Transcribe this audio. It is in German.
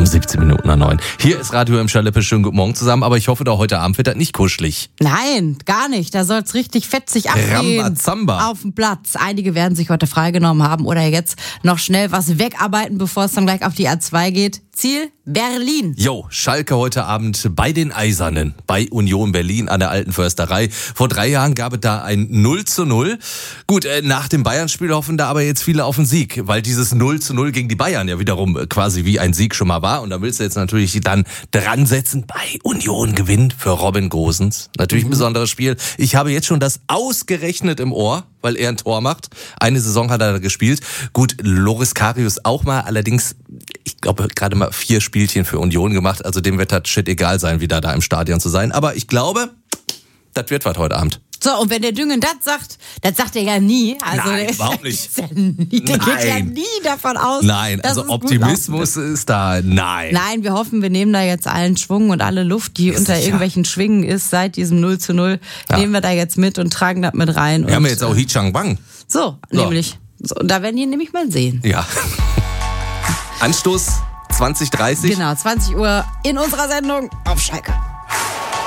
Um 17:09. Hier ist Radio im Schalippe. Schönen guten Morgen zusammen. Aber ich hoffe, da heute Abend wird das nicht kuschelig. Nein, gar nicht. Da soll es richtig fetzig abgehen. Rambazamba. Auf dem Platz. Einige werden sich heute freigenommen haben oder jetzt noch schnell was wegarbeiten, bevor es dann gleich auf die A2 geht. Ziel Berlin. Jo, Schalke heute Abend bei den Eisernen, bei Union Berlin an der Alten Försterei. Vor 3 Jahren gab es da ein 0:0. Gut, nach dem Bayern-Spiel hoffen da aber jetzt viele auf den Sieg, weil dieses 0:0 gegen die Bayern ja wiederum quasi wie ein Sieg schon mal war. Und da willst du jetzt natürlich dann dran setzen, bei Union gewinnt für Robin Gosens. Natürlich ein besonderes Spiel. Ich habe jetzt schon das ausgerechnet im Ohr, weil er ein Tor macht. Eine Saison hat er da gespielt. Gut, Loris Karius auch mal, allerdings, ich glaube, gerade mal 4 Spielchen für Union gemacht. Also dem wird das shit egal sein, wieder da im Stadion zu sein. Aber ich glaube, das wird was heute Abend. So, und wenn der Düngen das sagt er ja nie. Also Nein, überhaupt nicht. Der geht ja nie davon aus. Nein, dass also es gut Optimismus laufen wird. ist da, nein. Nein, wir hoffen, wir nehmen da jetzt allen Schwung und alle Luft, die unter sicher. irgendwelchen Schwingen ist seit diesem 0:0, nehmen wir da jetzt mit und tragen das mit rein. Wir haben ja jetzt auch Hee Chang-Bang. So, nämlich. So, und da werden die nämlich mal sehen. Ja. Anstoß 20:30. Genau, 20 Uhr in unserer Sendung auf Schalke.